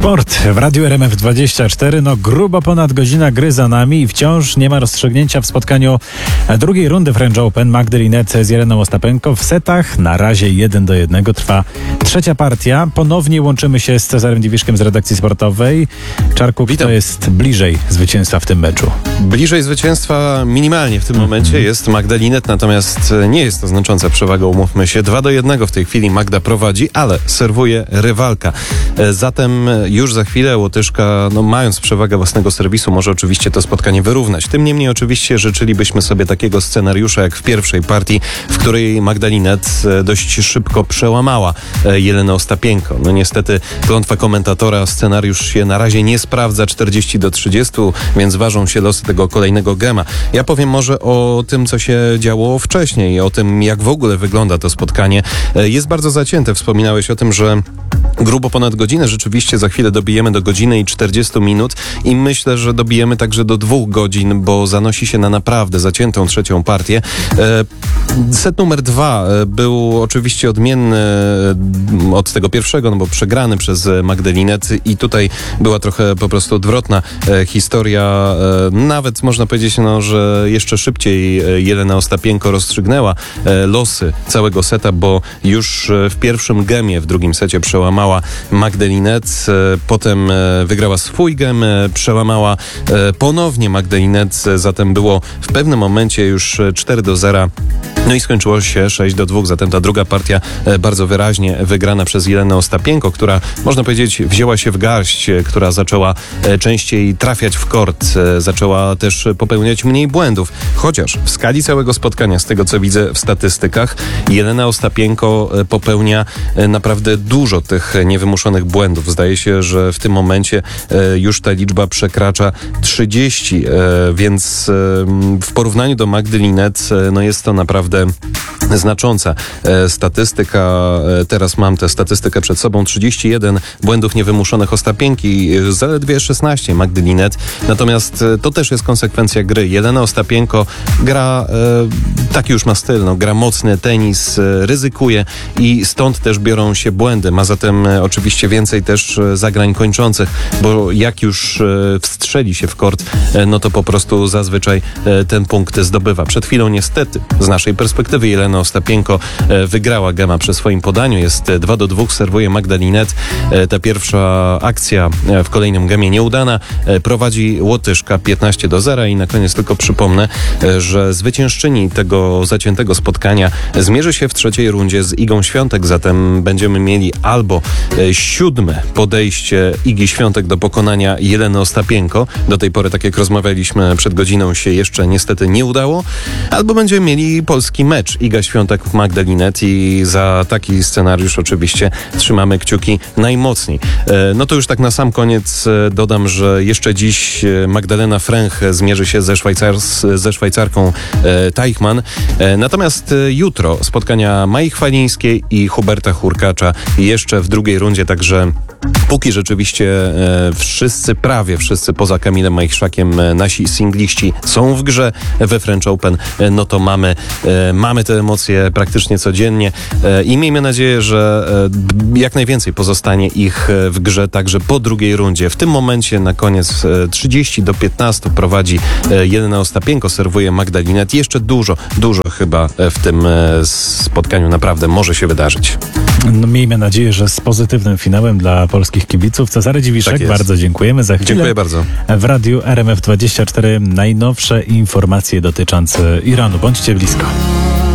Sport w Radiu RMF24. Grubo ponad godzina gry za nami i wciąż nie ma rozstrzygnięcia w spotkaniu drugiej rundy French Open. Magdy Linette z Jeleną Ostapenko w setach. Na razie 1-1 trwa trzecia partia. Ponownie łączymy się z Cezarem Dziwiszkiem z redakcji sportowej. Czarku, kto jest bliżej zwycięstwa w tym meczu? Bliżej zwycięstwa minimalnie w tym momencie jest Magda Linette, natomiast nie jest to znacząca przewaga, umówmy się. 2-1 w tej chwili Magda prowadzi, ale serwuje rywalka. Zatem już za chwilę Łotyszka, mając przewagę własnego serwisu, może oczywiście to spotkanie wyrównać. Tym niemniej oczywiście życzylibyśmy sobie takiego scenariusza jak w pierwszej partii, w której Magda Linette dość szybko przełamała Jelenę Ostapienko. Niestety klątwa komentatora, scenariusz się na razie nie sprawdza, 40-30, więc ważą się losy tego kolejnego gema. Ja powiem może o tym, co się działo wcześniej, o tym, jak w ogóle wygląda to spotkanie. Jest bardzo zacięte. Wspominałeś o tym, że grubo ponad godzinę, rzeczywiście za chwilę dobijemy do godziny i 40 minut i myślę, że dobijemy także do 2 godzin, bo zanosi się na naprawdę zaciętą trzecią partię. Set numer 2 był oczywiście odmienny od tego pierwszego, bo przegrany przez Magdę Linette i tutaj była trochę po prostu odwrotna historia. Nawet można powiedzieć, że jeszcze szybciej Jelena Ostapienko rozstrzygnęła losy całego seta, bo już w pierwszym gemie w drugim secie przełamała Magdę Linette, potem wygrała swój gem, przełamała ponownie Magdę Linette, zatem było w pewnym momencie już 4-0. I skończyło się 6-2, zatem ta druga partia bardzo wyraźnie wygrana przez Jelenę Ostapienko, która, można powiedzieć, wzięła się w garść, która zaczęła częściej trafiać w kort, zaczęła też popełniać mniej błędów. Chociaż w skali całego spotkania, z tego co widzę w statystykach, Jelena Ostapienko popełnia naprawdę dużo tych niewymuszonych błędów. Zdaje się, że w tym momencie już ta liczba przekracza 30, więc w porównaniu do Magdy Linette jest to naprawdę znacząca statystyka. Teraz mam tę statystykę przed sobą. 31 błędów niewymuszonych Ostapienki, zaledwie 16 Magdy Linette. Natomiast to też jest konsekwencja gry. Jelena Ostapienko gra, taki już ma styl, gra mocny tenis, ryzykuje i stąd też biorą się błędy. Ma zatem oczywiście więcej też zagrań kończących, bo jak już wstrzeli się w kort, to po prostu zazwyczaj ten punkt zdobywa. Przed chwilą niestety z naszej perspektywy Jelena Ostapienko wygrała gema przy swoim podaniu. Jest 2-2, serwuje Magda Linette. Ta pierwsza akcja w kolejnym gemie nieudana. Prowadzi Łotyszka 15-0 i na koniec tylko przypomnę, że zwyciężczyni tego zaciętego spotkania zmierzy się w trzeciej rundzie z Igą Świątek, zatem będziemy mieli albo 7. podejście Igi Świątek do pokonania Jeleny Ostapienko. Do tej pory, tak jak rozmawialiśmy przed godziną, się jeszcze niestety nie udało. Albo będziemy mieli polski mecz Iga Świątek, Magda Linette i za taki scenariusz oczywiście trzymamy kciuki najmocniej. To już tak na sam koniec dodam, że jeszcze dziś Magdalena Fręch zmierzy się ze Szwajcarką Teichmann. Natomiast jutro spotkania Mai Chwalińskiej i Huberta Hurkacza jeszcze w drugiej rundzie, także póki rzeczywiście prawie wszyscy poza Kamilem Majchrzakiem, nasi singliści są w grze we French Open, to mamy te emocje praktycznie codziennie i miejmy nadzieję, że jak najwięcej pozostanie ich w grze także po drugiej rundzie. W tym momencie na koniec 30-15 prowadzi Jelena Ostapienko, serwuje Magda Linette. Jeszcze dużo chyba w tym spotkaniu naprawdę może się wydarzyć. Miejmy nadzieję, że z pozytywnym finałem dla polskich kibiców. Cezary Dziwiszek, tak bardzo dziękujemy. Za chwilę dziękuję bardzo. W Radiu RMF24 najnowsze informacje dotyczące Iranu. Bądźcie blisko.